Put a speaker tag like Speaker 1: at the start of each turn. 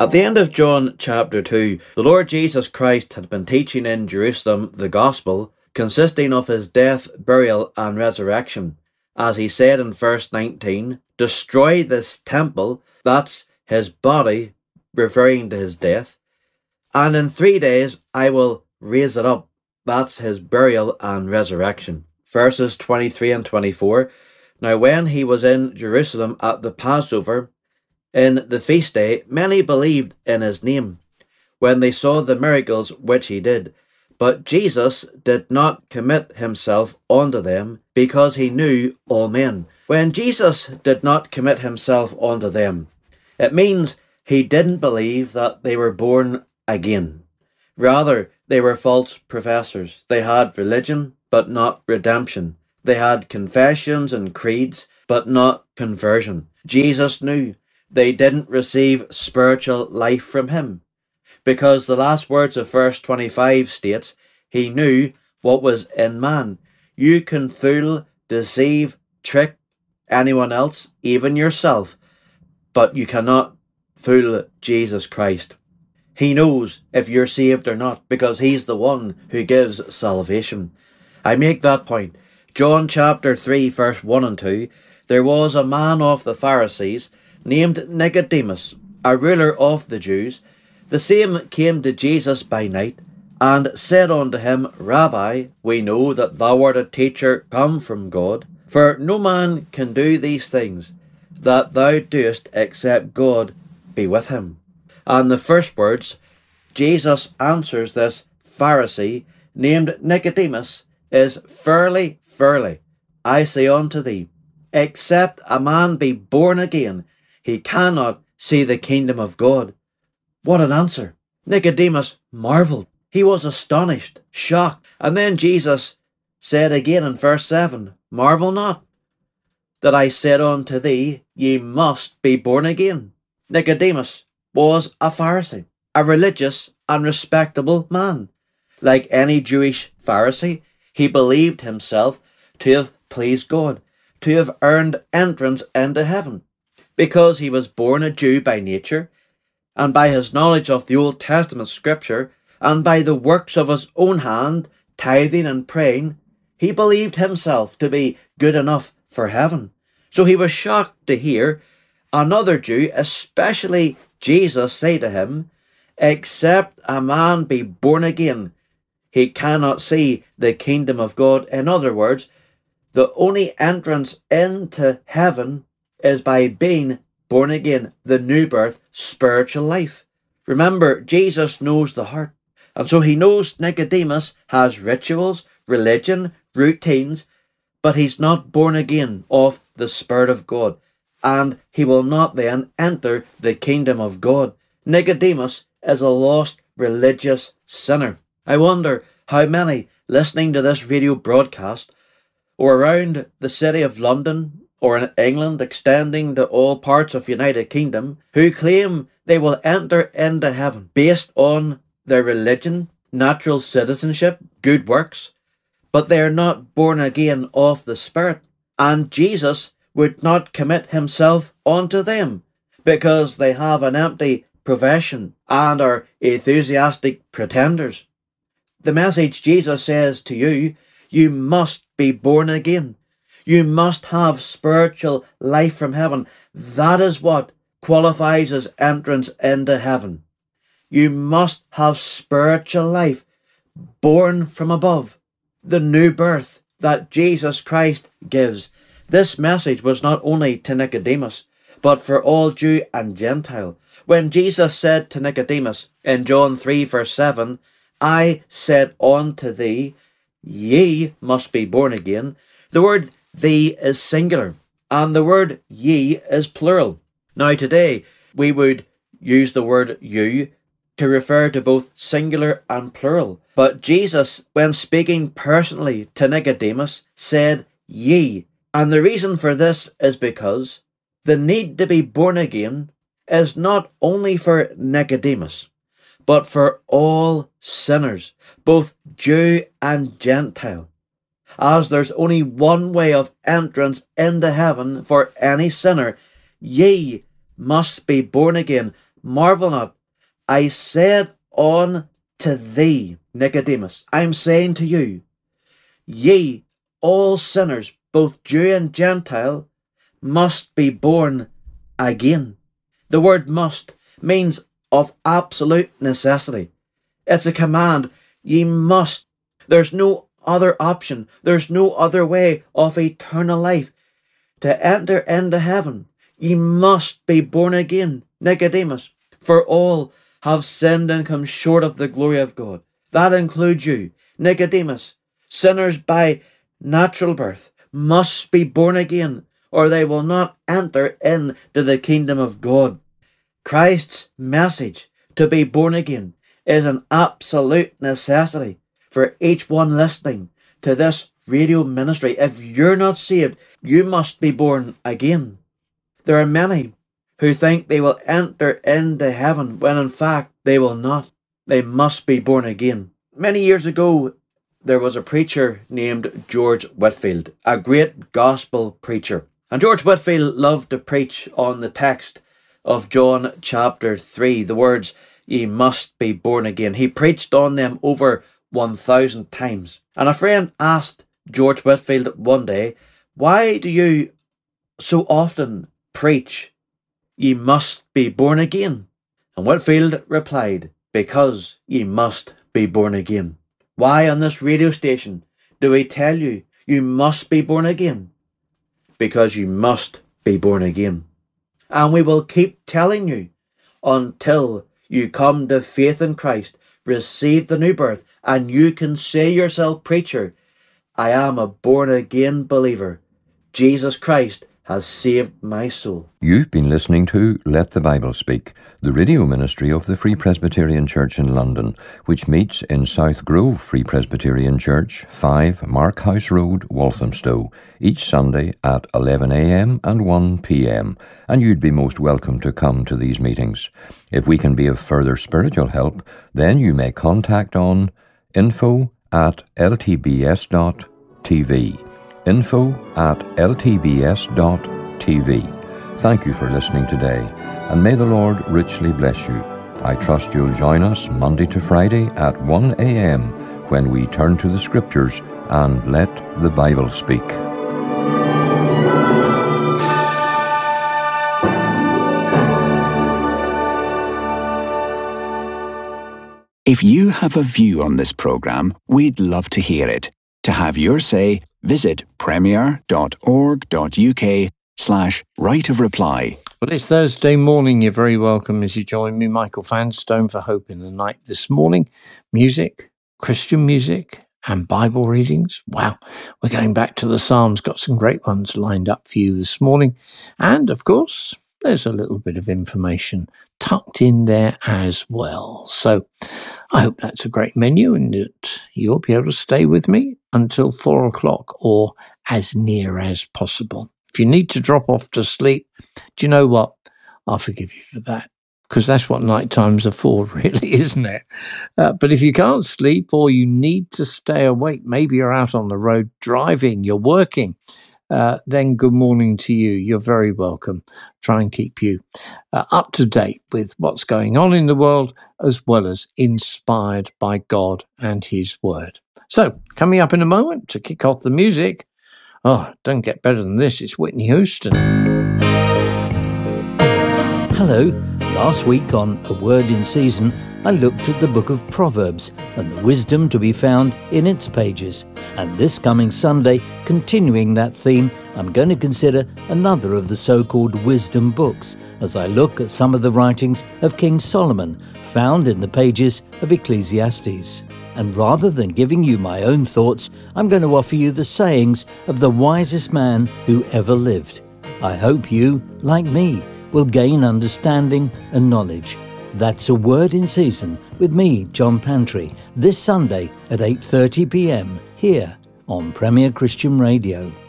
Speaker 1: At the end of John chapter 2, the Lord Jesus Christ had been teaching in Jerusalem the gospel, consisting of his death, burial, and resurrection. As he said in verse 19, "Destroy this temple," that's his body, referring to his death, "and in 3 days I will raise it up," that's his burial and resurrection. Verses 23 and 24, "Now when he was in Jerusalem at the Passover, in the feast day, many believed in his name, when they saw the miracles which he did. But Jesus did not commit himself unto them, because he knew all men." When Jesus did not commit himself unto them, it means he didn't believe that they were born again. Rather, they were false professors. They had religion, but not redemption. They had confessions and creeds, but not conversion. Jesus knew they didn't receive spiritual life from him, because the last words of verse 25 states, he knew what was in man. You can fool, deceive, trick anyone else, even yourself, but you cannot fool Jesus Christ. He knows if you're saved or not, because he's the one who gives salvation. I make that point. John chapter 3 verse 1 and 2, "There was a man of the Pharisees named Nicodemus, a ruler of the Jews. The same came to Jesus by night, and said unto him, Rabbi, we know that thou art a teacher come from God, for no man can do these things that thou doest except God be with him." And the first words Jesus answers this Pharisee named Nicodemus is, "Verily, verily, I say unto thee, except a man be born again, he cannot see the kingdom of God." What an answer! Nicodemus marvelled. He was astonished, shocked. And then Jesus said again in verse 7, "Marvel not that I said unto thee, ye must be born again." Nicodemus was a Pharisee, a religious and respectable man. Like any Jewish Pharisee, he believed himself to have pleased God, to have earned entrance into heaven, because he was born a Jew by nature, and by his knowledge of the Old Testament scripture, and by the works of his own hand, tithing and praying, he believed himself to be good enough for heaven. So he was shocked to hear another Jew, especially Jesus, say to him, "Except a man be born again, he cannot see the kingdom of God." In other words, the only entrance into heaven is by being born again, the new birth, spiritual life. Remember, Jesus knows the heart. And so he knows Nicodemus has rituals, religion, routines, but he's not born again of the Spirit of God, and he will not then enter the kingdom of God. Nicodemus is a lost religious sinner. I wonder how many listening to this radio broadcast, or around the city of London, or in England, extending to all parts of the United Kingdom, who claim they will enter into heaven based on their religion, natural citizenship, good works, but they are not born again of the Spirit, and Jesus would not commit himself unto them because they have an empty profession and are enthusiastic pretenders. The message Jesus says to you, you must be born again. You must have spiritual life from heaven. That is what qualifies as entrance into heaven. You must have spiritual life, born from above, the new birth that Jesus Christ gives. This message was not only to Nicodemus, but for all Jew and Gentile. When Jesus said to Nicodemus in John 3 verse 7, "I said unto thee, ye must be born again," the word "thee" is singular, and the word "ye" is plural. Now today, we would use the word "you" to refer to both singular and plural. But Jesus, when speaking personally to Nicodemus, said "ye." And the reason for this is because the need to be born again is not only for Nicodemus, but for all sinners, both Jew and Gentile. As there's only one way of entrance into heaven for any sinner, ye must be born again marvel not. I said unto thee, Nicodemus, I'm saying to you, ye, all sinners, both Jew and Gentile, must be born again. The word must means of absolute necessity. It's a command. Ye must. There's no other option. There's no other way of eternal life. To enter into heaven, ye must be born again, Nicodemus. For all have sinned and come short of the glory of God. That includes you, Nicodemus. Sinners by natural birth must be born again, or they will not enter into the kingdom of God. Christ's message to be born again is an absolute necessity for each one listening to this radio ministry. If you're not saved, you must be born again. There are many who think they will enter into heaven when in fact they will not. They must be born again. Many years ago, there was a preacher named George Whitefield, a great gospel preacher. And George Whitefield loved to preach on the text of John chapter 3, the words, ye must be born again. He preached on them over 1,000 times. And a friend asked George Whitefield one day, why do you so often preach, ye must be born again? And Whitefield replied, because ye must be born again. Why on this radio station do we tell you, you must be born again? Because you must be born again. And we will keep telling you until you come to faith in Christ, receive the new birth, and you can say yourself, preacher, I am a born again believer. Jesus Christ has saved my soul.
Speaker 2: You've been listening to Let the Bible Speak, the radio ministry of the Free Presbyterian Church in London, which meets in South Grove Free Presbyterian Church, 5 Mark House Road, Walthamstow, each Sunday at 11 a.m. and 1 p.m, and you'd be most welcome to come to these meetings. If we can be of further spiritual help, then you may contact on info@ltbs.tv. info@ltbs.tv. Thank you for listening today, and may the Lord richly bless you. I trust you'll join us Monday to Friday at 1 a.m. when we turn to the Scriptures and let the Bible speak.
Speaker 3: If you have a view on this programme, we'd love to hear it. To have your say, visit premier.org.uk/right of reply.
Speaker 4: Well, it's Thursday morning. You're very welcome as you join me, Michael Vanstone, for Hope in the Night this morning. Music, Christian music, and Bible readings. Wow, we're going back to the Psalms. Got some great ones lined up for you this morning. And, of course, there's a little bit of information tucked in there as well. So I hope that's a great menu and that you'll be able to stay with me until 4 o'clock or as near as possible. If you need to drop off to sleep, do you know what? I'll forgive you for that, because that's what night times are for, really, isn't it? But if you can't sleep or you need to stay awake, maybe you're out on the road driving, you're working, then good morning to you. You're very welcome. Try and keep you up to date with what's going on in the world, as well as inspired by God and His Word. So, coming up in a moment to kick off the music, don't get better than this. It's Whitney Houston.
Speaker 5: Hello. Last week on A Word in Season, I looked at the book of Proverbs and the wisdom to be found in its pages. And this coming Sunday, continuing that theme, I'm going to consider another of the so-called wisdom books as I look at some of the writings of King Solomon found in the pages of Ecclesiastes. And rather than giving you my own thoughts, I'm going to offer you the sayings of the wisest man who ever lived. I hope you, like me, will gain understanding and knowledge. That's A Word in Season with me, John Pantry, this Sunday at 8:30 p.m. here on Premier Christian Radio.